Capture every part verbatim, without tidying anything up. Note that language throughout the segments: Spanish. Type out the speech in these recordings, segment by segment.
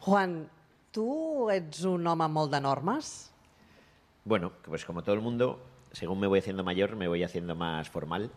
Juan, ¿tú ets un home molt de normes? Bueno, pues como todo el mundo, según me voy haciendo mayor, me voy haciendo más formal.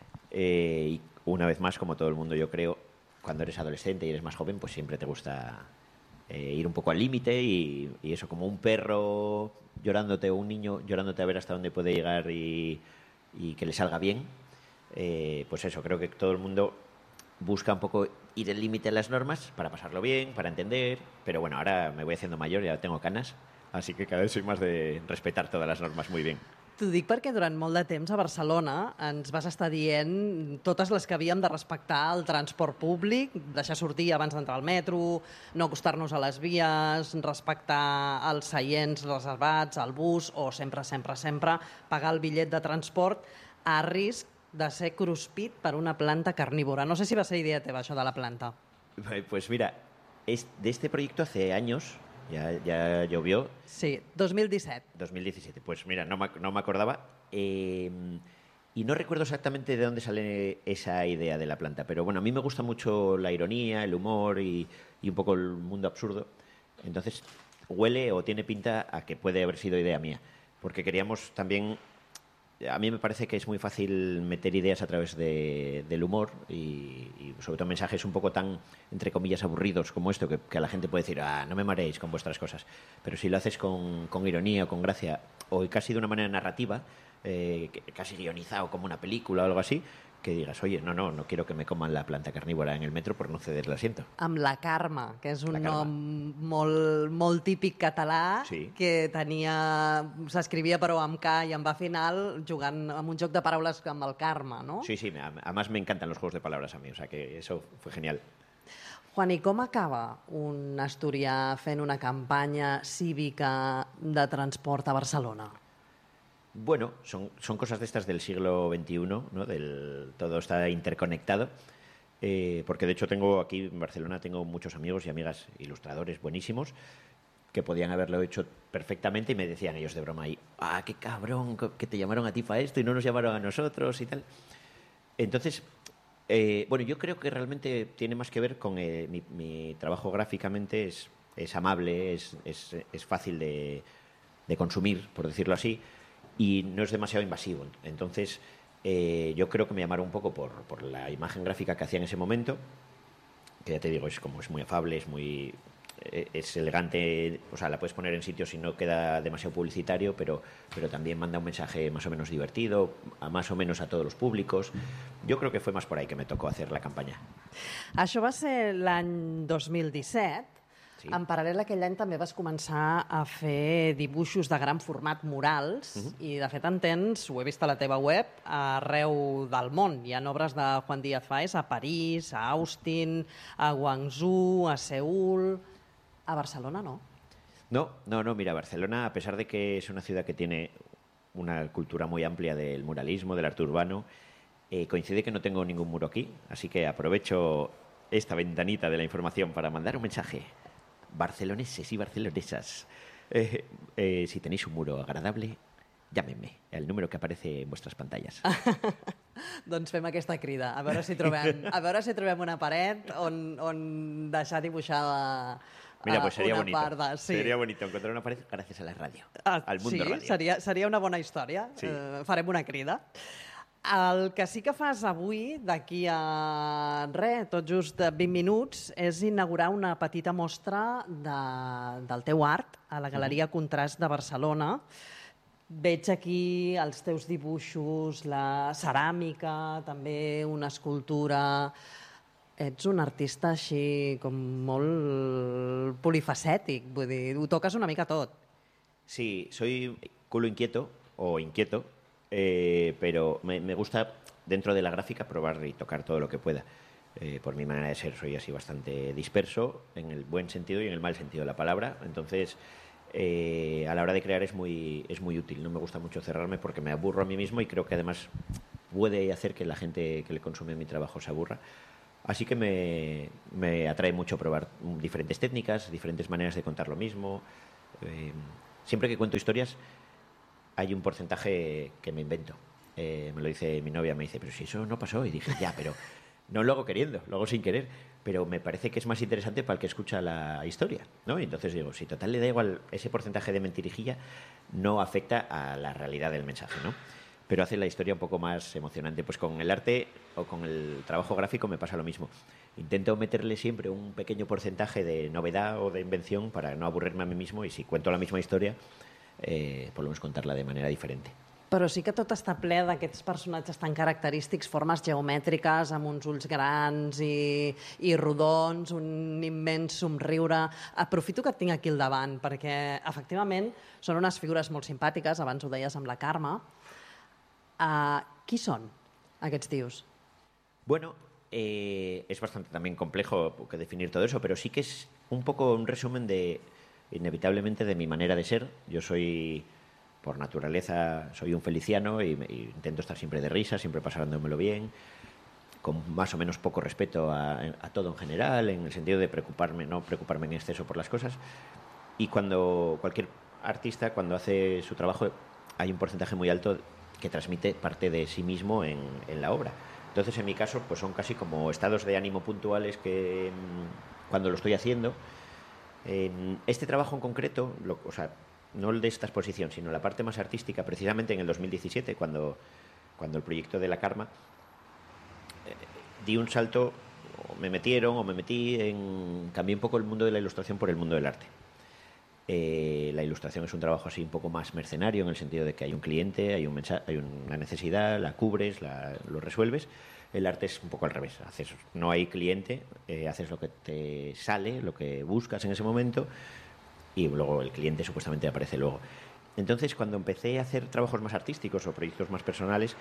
Eh, y una vez más, como todo el mundo, yo creo, cuando eres adolescente y eres más joven, pues siempre te gusta eh, ir un poco al límite y, y eso, como un perro llorándote o un niño llorándote a ver hasta dónde puede llegar y, y que le salga bien. Eh, pues eso, creo que todo el mundo busca un poco ir el límite en las normas para pasarlo bien, para entender, pero bueno, ahora me voy haciendo mayor, ya tengo canas, así que cada vez soy más de respetar todas las normas muy bien. T'ho dic perquè durant molt de temps a Barcelona ens vas estar dient totes les que havíem de respectar el transport públic, deixar sortir abans d'entrar al metro, no acostar-nos a les vies, respectar els seients reservats, al bus o sempre, sempre, sempre pagar el bitllet de transport a risc de ser cruspit per una planta carnívora. No sé si va ser idea teva, això de la planta. Pues mira, es, de este proyecto hace años, ya, ya llovió. Sí, dos mil disset. dos mil diecisiete, pues mira, no me, no me acordaba. Eh, y no recuerdo exactamente de dónde sale esa idea de la planta, pero bueno, a mí me gusta mucho la ironía, el humor y, y un poco el mundo absurdo. Entonces, huele o tiene pinta a que puede haber sido idea mía, porque queríamos también... A mí me parece que es muy fácil meter ideas a través de, del humor y, y sobre todo mensajes un poco tan, entre comillas, aburridos como esto, que, que a la gente puede decir, ah, no me mareéis con vuestras cosas. Pero si lo haces con, con ironía o con gracia, o casi de una manera narrativa, eh, casi guionizado como una película o algo así, que digas, oye, no, no, no quiero que me coman la planta carnívora en el metro por no ceder el asiento. Amb la Carme, que és un La Carme. nom molt, molt típic català, Sí. que tenia, s'escrivia però amb K i amb A final, jugant amb un joc de paraules amb el Carme, no? Sí, sí, me- además me encantan los juegos de palabras a mí, o sea que eso fue genial. Juan, i com acaba un asturià fent una campanya cívica de transport a Barcelona? Bueno, son, son cosas de estas del siglo veintiuno, ¿no? Del, todo está interconectado. Eh, porque de hecho tengo aquí en Barcelona tengo muchos amigos y amigas ilustradores buenísimos que podían haberlo hecho perfectamente y me decían ellos de broma ahí, ah, qué cabrón, que te llamaron a ti para esto y no nos llamaron a nosotros y tal. Entonces, eh, bueno, yo creo que realmente tiene más que ver con eh, mi, mi trabajo gráficamente es, es amable, es, es, es fácil de, de consumir, por decirlo así, y no es demasiado invasivo. Entonces, eh, yo creo que me llamaron un poco por, por la imagen gráfica que hacía en ese momento, que ya te digo, es como es muy afable, es muy eh, es elegante, o sea, la puedes poner en sitios y no queda demasiado publicitario, pero, pero también manda un mensaje más o menos divertido, a más o menos a todos los públicos. Yo creo que fue más por ahí que me tocó hacer la campaña. Això va ser l'any dos mil disset. Sí. En paral·lel aquell any també vas començar a fer dibuixos de gran format murals Mhm. i de fet en tens, ho he vist a la teva web, arreu del món. Hi ha obres de Juan Díaz Fáez a París, a Austin, a Guangzhou, a Seúl... A Barcelona no. No, no, no, mira, Barcelona, a pesar de que es una ciudad que tiene una cultura muy amplia del muralismo, del arte urbano, eh, coincide que no tengo ningún muro aquí, así que aprovecho esta ventanita de la información para mandar un mensaje. Barceloneses y barcelonesas, eh, eh, si tenéis un muro agradable, llámenme, el número que aparece en vuestras pantallas. Doncs fem aquesta crida, a veure si trobem, a veure si trobem una paret on, on deixar dibuixada Mira, pues sería una bonito. part de... Sí. Sería bonito encontrar una pared gracias a la radio, Ah, al mundo sí, radio. seria, seria una bona història. Sí. Eh, farem una crida. El que sí que fas avui, d'aquí a res, tot just vint minuts, és inaugurar una petita mostra de, del teu art a la Galeria Contrast de Barcelona. Veig aquí els teus dibuixos, la ceràmica, també una escultura... Ets un artista així com molt polifacètic, vull dir, ho toques una mica tot. Sí, soy culo inquieto o inquieto, eh, pero me, me gusta dentro de la gráfica probar y tocar todo lo que pueda. Eh, por mi manera de ser soy así bastante disperso en el buen sentido y en el mal sentido de la palabra, entonces eh, a la hora de crear es muy, es muy útil. No me gusta mucho cerrarme porque me aburro a mí mismo y creo que además puede hacer que la gente que le consume mi trabajo se aburra. Así que me, me atrae mucho probar diferentes técnicas, diferentes maneras de contar lo mismo. Eh, siempre que cuento historias hay un porcentaje que me invento. Eh, me lo dice mi novia, me dice, pero si eso no pasó. Y dije, ya, pero no lo hago queriendo, lo hago sin querer. pero me parece que es más interesante para el que escucha la historia, ¿no? Y entonces digo, si total le da igual ese porcentaje de mentirijilla, no afecta a la realidad del mensaje, ¿no? Pero hace la historia un poco más emocionante. Pues con el arte o con el trabajo gráfico me pasa lo mismo. Intento meterle siempre un pequeño porcentaje de novedad o de invención para no aburrirme a mí mismo, y si cuento la misma historia, eh, por lo menos contarla de manera diferente. Però sí que tot està ple d'aquests personatges tan característics, formes geomètriques, amb uns ulls grans i, i rodons, un immens somriure. Aprofito que et tinc aquí al davant, perquè efectivament són unes figures molt simpàtiques, abans ho deies amb la Carme. Uh, qui són aquests tios? Bueno, eh, es bastante también complejo que definir todo eso, pero sí que es un poco un resumen de, inevitablemente, de mi manera de ser. Yo soy... Por naturaleza soy un feliciano y, y intento estar siempre de risa, siempre pasárdomelo bien, con más o menos poco respeto a, a todo en general, en el sentido de preocuparme, no preocuparme en exceso por las cosas. Y cuando cualquier artista, cuando hace su trabajo, hay un porcentaje muy alto que transmite parte de sí mismo en, en la obra. Entonces, en mi caso, pues son casi como estados de ánimo puntuales que cuando lo estoy haciendo. En este trabajo en concreto, lo, o sea, no el de esta exposición, sino la parte más artística, precisamente en el dos mil diecisiete, cuando, cuando el proyecto de la Carme, eh, di un salto, o me metieron o me metí en... Cambié un poco el mundo de la ilustración por el mundo del arte. Eh, la ilustración es un trabajo así un poco más mercenario, en el sentido de que hay un cliente, hay, un mensaje, hay una necesidad, la cubres, la, lo resuelves. El arte es un poco al revés. Haces, no hay cliente, eh, haces lo que te sale, lo que buscas en ese momento, y luego el cliente supuestamente aparece luego. Entonces, cuando empecé a hacer trabajos más artísticos o proyectos más personales,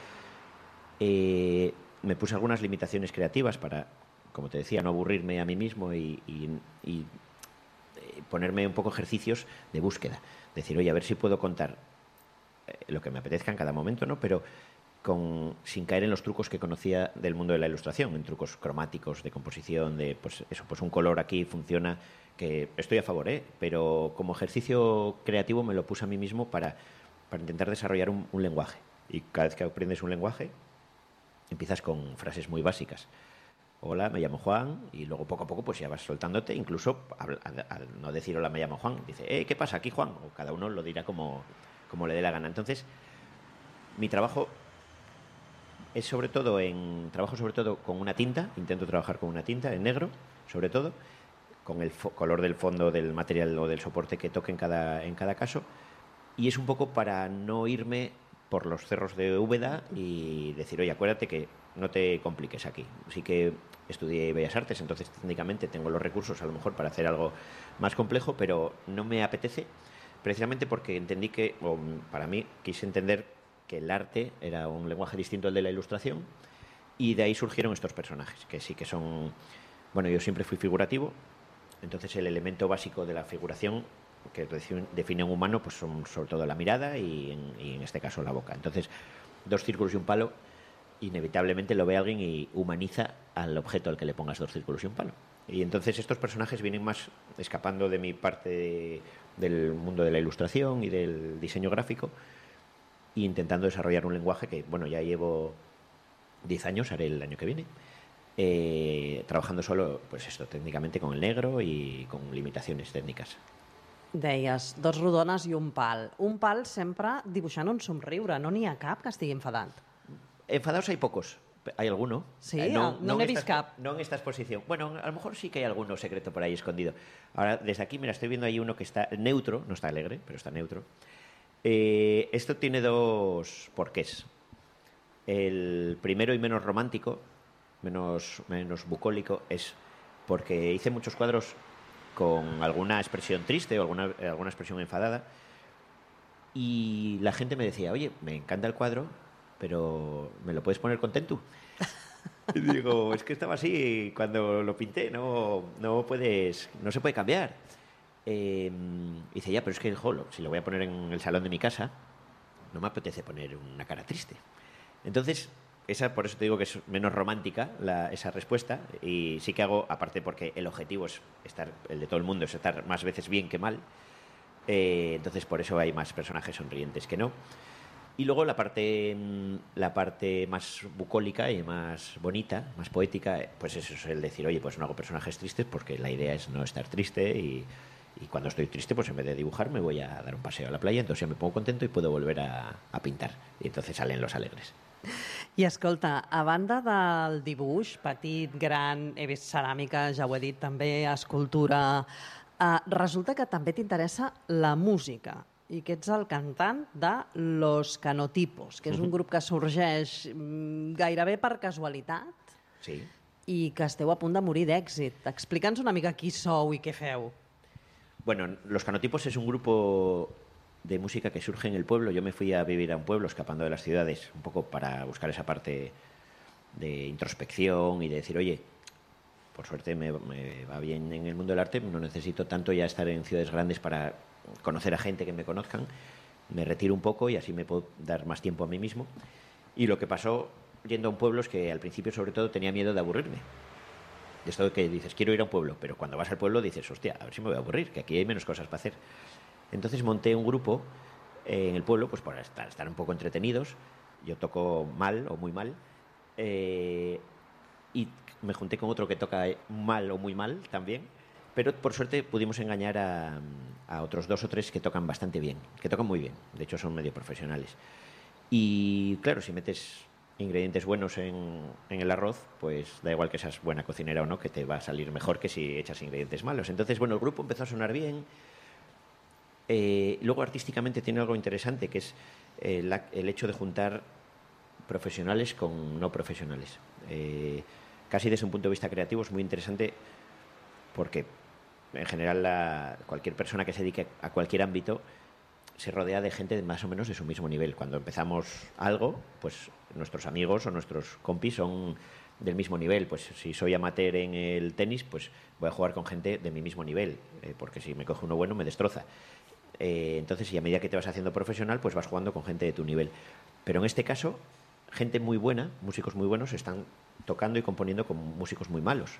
eh, me puse algunas limitaciones creativas para, como te decía, no aburrirme a mí mismo y, y, y ponerme un poco ejercicios de búsqueda. Decir, oye, a ver si puedo contar lo que me apetezca en cada momento, ¿no? Pero con, sin caer en los trucos que conocía del mundo de la ilustración, en trucos cromáticos, de composición, de pues eso, pues un color aquí funciona, que estoy a favor, ¿eh? Pero como ejercicio creativo me lo puse a mí mismo para, para intentar desarrollar un, un lenguaje. Y cada vez que aprendes un lenguaje, empiezas con frases muy básicas. Hola, me llamo Juan, y luego poco a poco pues ya vas soltándote, incluso al, al, al no decir hola, me llamo Juan, dice, eh, ¿qué pasa aquí, Juan? O cada uno lo dirá como, como le dé la gana. Entonces, mi trabajo es sobre todo en trabajo sobre todo con una tinta, intento trabajar con una tinta en negro, sobre todo, con el color del fondo del material o del soporte que toque en cada, en cada caso, y es un poco para no irme por los cerros de Úbeda y decir, oye, acuérdate que no te compliques aquí. Sí que estudié Bellas Artes, entonces técnicamente tengo los recursos a lo mejor para hacer algo más complejo, pero no me apetece, precisamente porque entendí que, o para mí, quise entender que el arte era un lenguaje distinto al de la ilustración, y de ahí surgieron estos personajes, que sí que son... Bueno, yo siempre fui figurativo, entonces el elemento básico de la figuración que define un humano pues son sobre todo la mirada y en, y en este caso la boca. Entonces, dos círculos y un palo, inevitablemente lo ve alguien y humaniza al objeto al que le pongas dos círculos y un palo. Y entonces estos personajes vienen más escapando de mi parte de, del mundo de la ilustración y del diseño gráfico, e intentando desarrollar un lenguaje que, bueno, ya llevo diez años, haré el año que viene, eh, trabajando solo, pues esto, técnicamente con el negro y con limitaciones técnicas. Deies, dos rodones i un pal. Un pal sempre dibuixant un somriure, no n'hi ha cap que estigui enfadat. Enfadados hay pocos. Hay alguno. Sí, eh, no, no, no n'he vist cap. No en esta exposición. Bueno, a lo mejor sí que hay alguno secreto por ahí escondido. Ahora, desde aquí, mira, estoy viendo ahí uno que está neutro, no está alegre, pero está neutro. Eh, esto tiene dos porqués. El primero y menos romántico, menos, menos bucólico, es porque hice muchos cuadros con alguna expresión triste o alguna, alguna expresión enfadada, y la gente me decía, oye, me encanta el cuadro, pero ¿me lo puedes poner contento? Y digo, es que estaba así cuando lo pinté, no, no, puedes, no se puede cambiar. Eh, dice, ya, pero es que jo, si lo voy a poner en el salón de mi casa, no me apetece poner una cara triste. Entonces, esa, por eso te digo que es menos romántica la, esa respuesta, y sí que hago, aparte porque el objetivo es estar, el de todo el mundo es estar más veces bien que mal, eh, entonces por eso hay más personajes sonrientes que no. Y luego la parte, la parte más bucólica y más bonita, más poética, pues eso es el decir, oye, pues no hago personajes tristes porque la idea es no estar triste y, y cuando estoy triste, pues en vez de dibujar me voy a dar un paseo a la playa, entonces ya me pongo contento y puedo volver a, a pintar. Y entonces salen los alegres. I escolta, a banda del dibuix, petit, gran, he vist ceràmica, ja ho he dit, també escultura, eh, resulta que també t'interessa la música i que ets el cantant de Los Canotipos, que és un grup que sorgeix mm, gairebé per casualitat Sí. i que esteu a punt de morir d'èxit. Explica'ns una mica qui sou i què feu. Bueno, Los Canotipos es un grupo de música que surge en el pueblo. Yo me fui a vivir a un pueblo escapando de las ciudades, un poco para buscar esa parte de introspección y de decir, oye, por suerte me, me va bien en el mundo del arte, no necesito tanto ya estar en ciudades grandes para conocer a gente que me conozcan, me retiro un poco y así me puedo dar más tiempo a mí mismo. Y lo que pasó yendo a un pueblo es que al principio sobre todo tenía miedo de aburrirme. De esto de que dices, quiero ir a un pueblo, pero cuando vas al pueblo dices, hostia, a ver si me voy a aburrir, que aquí hay menos cosas para hacer. Entonces monté un grupo eh, en el pueblo, pues para estar, estar un poco entretenidos. Yo toco mal o muy mal, eh, y me junté con otro que toca mal o muy mal también, pero por suerte pudimos engañar a, a otros dos o tres que tocan bastante bien, que tocan muy bien, de hecho son medio profesionales. Y claro, si metes ingredientes buenos en, en el arroz, pues da igual que seas buena cocinera o no, que te va a salir mejor que si echas ingredientes malos. Entonces, bueno, el grupo empezó a sonar bien. Eh, luego artísticamente tiene algo interesante, que es eh, la, el hecho de juntar profesionales con no profesionales. Eh, casi desde un punto de vista creativo es muy interesante porque en general la, cualquier persona que se dedique a cualquier ámbito se rodea de gente más o menos de su mismo nivel. Cuando empezamos algo, pues nuestros amigos o nuestros compis son del mismo nivel. Pues si soy amateur en el tenis, pues voy a jugar con gente de mi mismo nivel, eh, porque si me coge uno bueno me destroza. Eh, entonces, y a medida que te vas haciendo profesional, pues vas jugando con gente de tu nivel. Pero en este caso, gente muy buena, músicos muy buenos, están tocando y componiendo con músicos muy malos.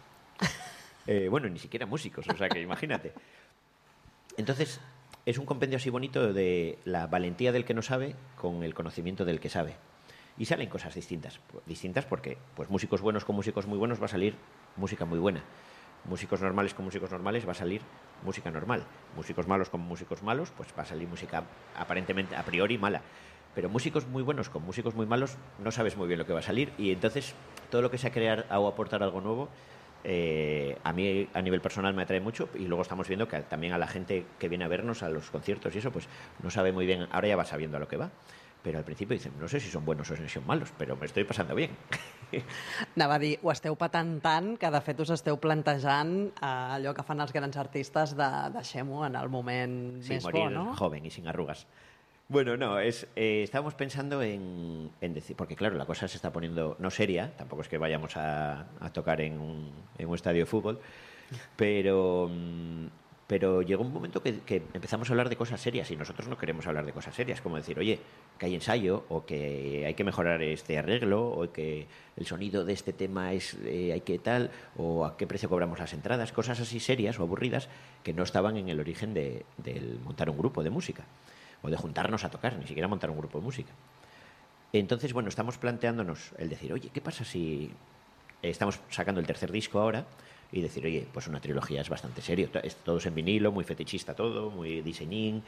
Eh, bueno, ni siquiera músicos, o sea que imagínate. Entonces, es un compendio así bonito de la valentía del que no sabe con el conocimiento del que sabe. Y salen cosas distintas. Distintas porque pues músicos buenos con músicos muy buenos va a salir música muy buena. Músicos normales con músicos normales va a salir música normal. Músicos malos con músicos malos, pues va a salir música aparentemente a priori mala. Pero músicos muy buenos con músicos muy malos no sabes muy bien lo que va a salir. Y entonces todo lo que sea crear o aportar algo nuevo, eh, a mí a nivel personal me atrae mucho. Y luego estamos viendo que también a la gente que viene a vernos a los conciertos y eso, pues no sabe muy bien, ahora ya va sabiendo a lo que va. Pero al principio dicen, no sé si son buenos o si son malos, pero me estoy pasando bien. Anava a dir, ho esteu patant tant que de fet us esteu plantejant eh, allò que fan els grans artistes de deixem-ho en el moment sí, més morir bo, no? joven y sin arrugas. Bueno, no, es, eh, estábamos pensando en, en decir, porque claro, la cosa se está poniendo no seria, tampoco es que vayamos a, a tocar en un, en un estadio de fútbol, pero... Pero llegó un momento que, que empezamos a hablar de cosas serias y nosotros no queremos hablar de cosas serias, como decir, oye, que hay ensayo o que hay que mejorar este arreglo o que el sonido de este tema es eh, hay que tal o a qué precio cobramos las entradas, cosas así serias o aburridas que no estaban en el origen de, de montar un grupo de música o de juntarnos a tocar, ni siquiera montar un grupo de música. Entonces, bueno, estamos planteándonos el decir, oye, ¿qué pasa si estamos sacando el tercer disco ahora? Y decir, oye, pues una trilogía es bastante serio, todo es en vinilo, muy fetichista todo, muy diseñín.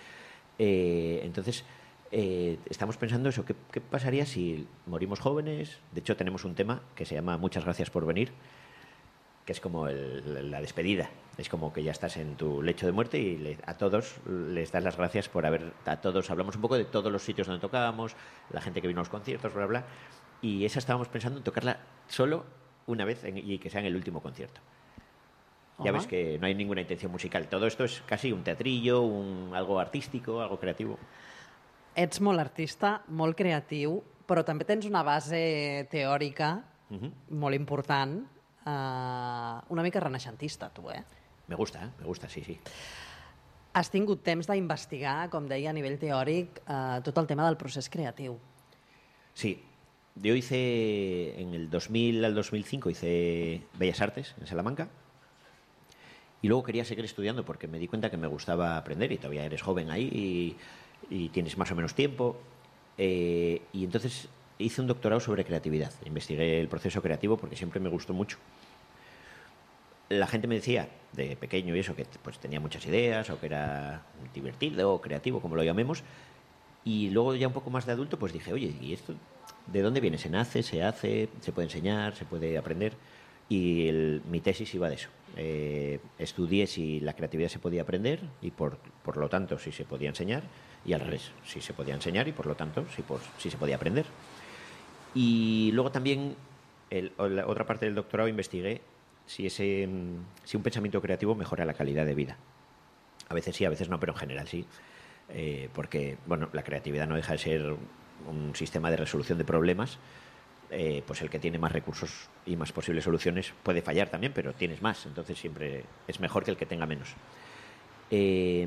Eh, entonces, eh, estamos pensando eso, ¿qué, ¿qué pasaría si morimos jóvenes? De hecho, tenemos un tema que se llama Muchas gracias por venir, que es como el, la despedida. Es como que ya estás en tu lecho de muerte y le, a todos les das las gracias por haber... A todos hablamos un poco de todos los sitios donde tocábamos, la gente que vino a los conciertos, bla, bla. Y esa estábamos pensando en tocarla solo una vez en, y que sea en el último concierto. Ya ves que no hay ninguna intención musical. Todo esto es casi un teatrillo, un, algo artístico, algo creativo. Ets molt artista, molt creatiu, però també tens una base teòrica uh-huh. molt important, eh, una mica renaixentista, tu, eh? Me gusta, eh? me gusta, sí, sí. Has tingut temps d'investigar, com deia, a nivell teòric, eh, tot el tema del procés creatiu. Sí. Yo hice, en el dos mil al dos mil cinco, hice Bellas Artes en Salamanca. Y luego quería seguir estudiando porque me di cuenta que me gustaba aprender y todavía eres joven ahí y, y tienes más o menos tiempo. Eh, y entonces hice un doctorado sobre creatividad. Investigué el proceso creativo porque siempre me gustó mucho. La gente me decía, de pequeño y eso, que pues tenía muchas ideas o que era divertido o creativo, como lo llamemos. Y luego ya un poco más de adulto, pues dije, oye, ¿y esto de dónde viene? ¿Se nace, se hace, se puede enseñar, se puede aprender? Y el, mi tesis iba de eso. Eh, estudié si la creatividad se podía aprender y por, por lo tanto si se podía enseñar, y al revés, si se podía enseñar y por lo tanto si, por, si se podía aprender. Y luego también, el, la otra parte del doctorado, investigué si, ese, si un pensamiento creativo mejora la calidad de vida. A veces sí, a veces no, pero en general sí. Eh, porque, bueno, la creatividad no deja de ser un sistema de resolución de problemas. Eh, pues el que tiene más recursos y más posibles soluciones puede fallar también, pero tienes más, entonces siempre es mejor que el que tenga menos. Eh,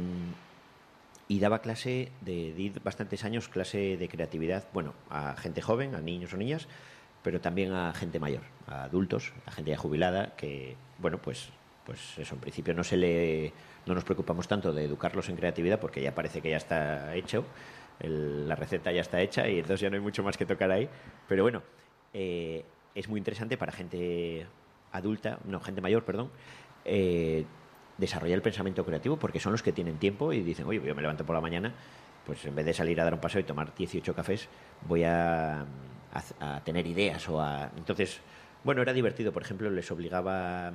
y daba clase, de, di bastantes años clase de creatividad, bueno, a gente joven, a niños o niñas, pero también a gente mayor, a adultos, a gente ya jubilada, que, bueno, pues, pues eso, en principio no se le, no nos preocupamos tanto de educarlos en creatividad porque ya parece que ya está hecho, el, la receta ya está hecha y entonces ya no hay mucho más que tocar ahí, pero bueno, Eh, es muy interesante para gente adulta, no, gente mayor, perdón, eh, desarrollar el pensamiento creativo porque son los que tienen tiempo y dicen, oye, yo me levanto por la mañana, pues en vez de salir a dar un paseo y tomar dieciocho cafés, voy a, a, a tener ideas o a... Entonces, bueno, era divertido, por ejemplo, les obligaba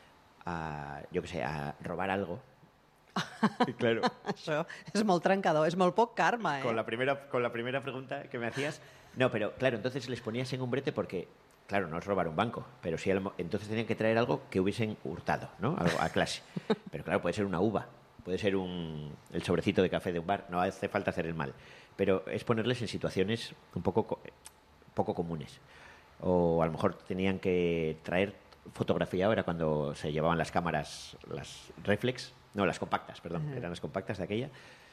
a, yo qué sé, a robar algo. Y claro. Això és molt trencador, és molt poc karma, eh? Con la primera, con la primera pregunta que me hacías... No, pero claro, entonces les ponías en un brete porque, claro, no es robar un banco, pero sí, entonces tenían que traer algo que hubiesen hurtado, ¿no? Algo a clase. Pero claro, puede ser una uva, puede ser un, el sobrecito de café de un bar, no hace falta hacer el mal. Pero es ponerles en situaciones un poco, poco comunes. O a lo mejor tenían que traer fotografía, ahora cuando se llevaban las cámaras, las reflex, no, las compactas, perdón, uh-huh. eran las compactas de aquella,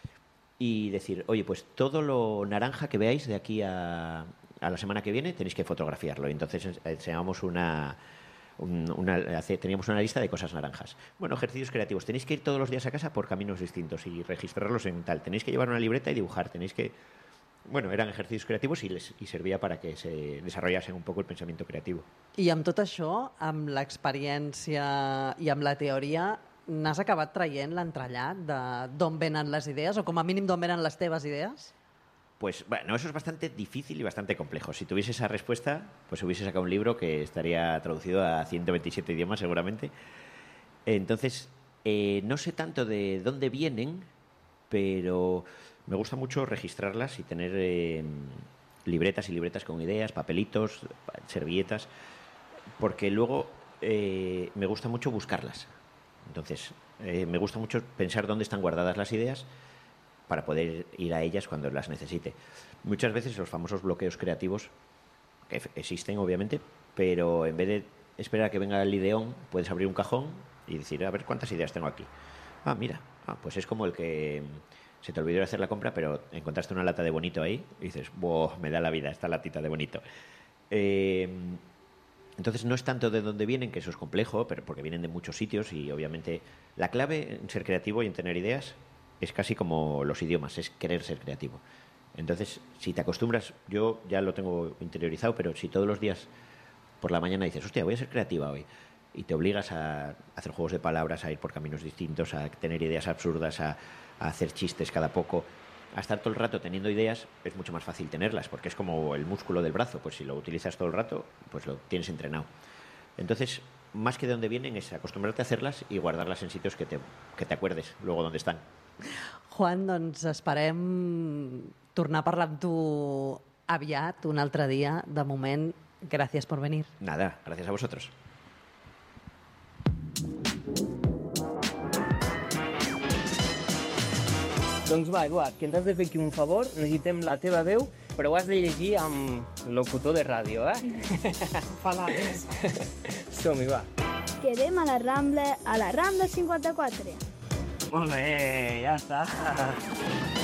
y decir, oye, pues todo lo naranja que veáis de aquí a, a la semana que viene tenéis que fotografiarlo. Y entonces enseñábamos una, un, una, teníamos una lista de cosas naranjas. Bueno, ejercicios creativos. Tenéis que ir todos los días a casa por caminos distintos y registrarlos en tal. Tenéis que llevar una libreta y dibujar. Tenéis que... Bueno, eran ejercicios creativos y, les, y servía para que se desarrollasen un poco el pensamiento creativo. I amb tot això, amb l'experiència i amb la teoria, n'has acabat traient l'entrellat d'on venen les idees o com a mínim d'on venen les teves idees? Pues bueno, eso es bastante difícil y bastante complejo. Si tuviese esa respuesta, pues hubiese sacado un libro que estaría traducido a ciento veintisiete idiomas seguramente. Entonces, eh, no sé tanto de dónde vienen, pero me gusta mucho registrarlas y tener eh, libretas y libretas con ideas, papelitos, servilletas, porque luego eh, me gusta mucho buscarlas. Entonces, eh, me gusta mucho pensar dónde están guardadas las ideas para poder ir a ellas cuando las necesite. Muchas veces los famosos bloqueos creativos, que existen obviamente, pero en vez de esperar a que venga el ideón, puedes abrir un cajón y decir, a ver cuántas ideas tengo aquí. Ah, mira, ah, pues es como el que se te olvidó hacer la compra, pero encontraste una lata de Bonito ahí y dices, ¡buah, me da la vida esta latita de Bonito! Eh... Entonces no es tanto de dónde vienen, que eso es complejo, pero porque vienen de muchos sitios y obviamente la clave en ser creativo y en tener ideas es casi como los idiomas, es querer ser creativo. Entonces, si te acostumbras, yo ya lo tengo interiorizado, pero si todos los días por la mañana dices, hostia, voy a ser creativa hoy, y te obligas a hacer juegos de palabras, a ir por caminos distintos, a tener ideas absurdas, a, a hacer chistes cada poco, a estar todo el rato teniendo ideas, es mucho más fácil tenerlas, porque es como el músculo del brazo, pues si lo utilizas todo el rato, pues lo tienes entrenado. Entonces, más que de dónde vienen, es acostumbrarte a hacerlas y guardarlas en sitios que te, que te acuerdes luego dónde están. Juan, doncs esperem tornar a parlar amb tu aviat, un altre dia. De moment, gràcies por venir. Nada, gracias a vosotros. Doncs va, Eduard, que ens has de fer aquí un favor, necessitem la teva veu, però ho has de llegir amb locutor de ràdio, eh? Palabras. Som-hi, va. Quedem a la Rambla, a la Rambla cinquanta-quatre. Molt bé, ja està.